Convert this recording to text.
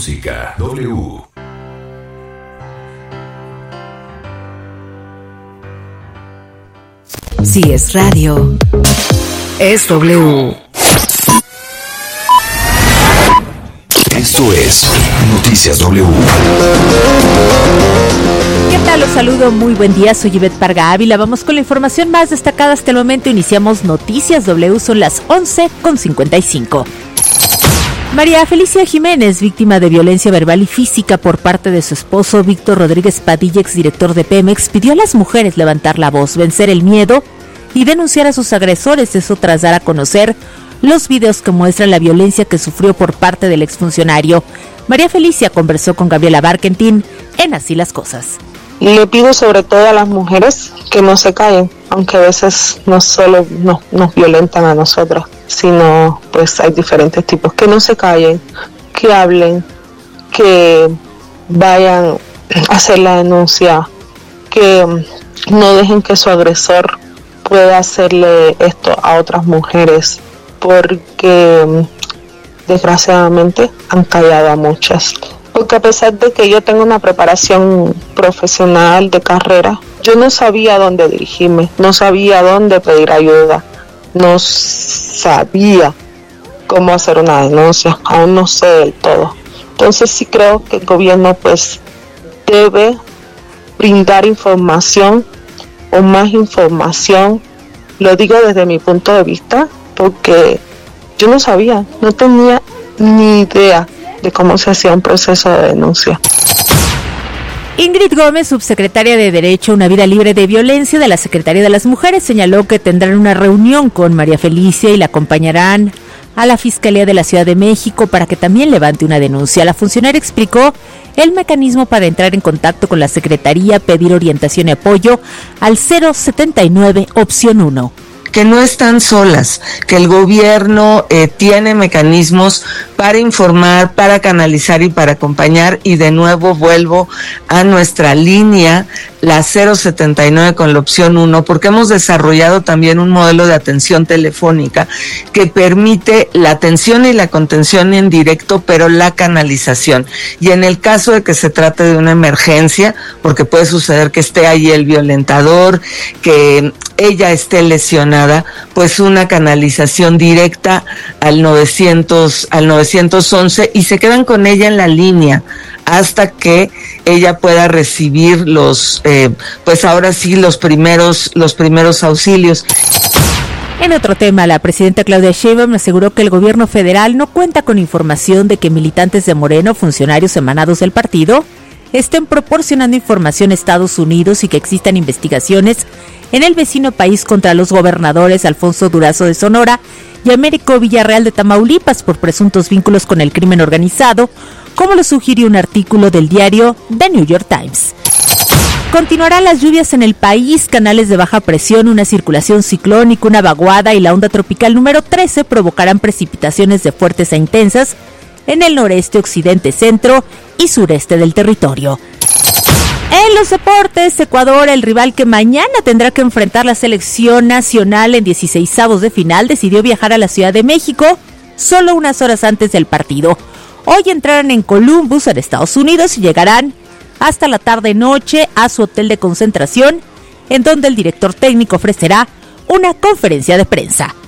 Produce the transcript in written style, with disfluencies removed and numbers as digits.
Música W. Si es radio, es W. Esto es Noticias W. ¿Qué tal? Los saludo, muy buen día, soy Ivette Parga Ávila. Vamos con la información más destacada hasta el momento. Iniciamos Noticias W, son las 11:55. María Felicia Jiménez, víctima de violencia verbal y física por parte de su esposo Víctor Rodríguez Padilla, exdirector de Pemex, pidió a las mujeres levantar la voz, vencer el miedo y denunciar a sus agresores. Eso tras dar a conocer los videos que muestran la violencia que sufrió por parte del exfuncionario. María Felicia conversó con Gabriela Barkentin en Así las Cosas. Le pido sobre todo a las mujeres que no se callen, aunque a veces no solo nos violentan a nosotros, sino pues hay diferentes tipos, que no se callen, que hablen, que vayan a hacer la denuncia, que no dejen que su agresor pueda hacerle esto a otras mujeres, porque desgraciadamente han callado a muchas. Porque a pesar de que yo tengo una preparación profesional de carrera, yo no sabía dónde dirigirme, no sabía dónde pedir ayuda, no sabía cómo hacer una denuncia, aún no sé del todo. Entonces sí creo que el gobierno pues debe brindar información o más información. Lo digo desde mi punto de vista porque yo no sabía, no tenía ni idea de cómo se hacía un proceso de denuncia. Ingrid Gómez, subsecretaria de Derecho a una Vida Libre de Violencia de la Secretaría de las Mujeres, señaló que tendrán una reunión con María Felicia y la acompañarán a la Fiscalía de la Ciudad de México para que también levante una denuncia. La funcionaria explicó el mecanismo para entrar en contacto con la Secretaría, pedir orientación y apoyo al 079 opción 1. Que no están solas, que el gobierno tiene mecanismos para informar, para canalizar y para acompañar, y de nuevo vuelvo a nuestra línea, la 079 con la opción 1, porque hemos desarrollado también un modelo de atención telefónica que permite la atención y la contención en directo, pero la canalización. Y en el caso de que se trate de una emergencia, porque puede suceder que esté ahí el violentador, que ella esté lesionada, pues una canalización directa al 911 y se quedan con ella en la línea hasta que ella pueda recibir pues ahora sí los primeros auxilios. En otro tema, la presidenta Claudia Sheinbaum aseguró que el gobierno federal no cuenta con información de que militantes de Moreno, funcionarios emanados del partido, estén proporcionando información a Estados Unidos y que existan investigaciones en el vecino país contra los gobernadores Alfonso Durazo de Sonora y Américo Villarreal de Tamaulipas por presuntos vínculos con el crimen organizado, como lo sugirió un artículo del diario The New York Times. Continuarán las lluvias en el país, canales de baja presión, una circulación ciclónica, una vaguada y la onda tropical número 13 provocarán precipitaciones de fuertes a intensas en el noreste, occidente, centro y sureste del territorio. En los deportes, Ecuador, el rival que mañana tendrá que enfrentar la selección nacional en 16avos de final, decidió viajar a la Ciudad de México solo unas horas antes del partido. Hoy entrarán en Columbus, en Estados Unidos, y llegarán hasta la tarde-noche a su hotel de concentración, en donde el director técnico ofrecerá una conferencia de prensa.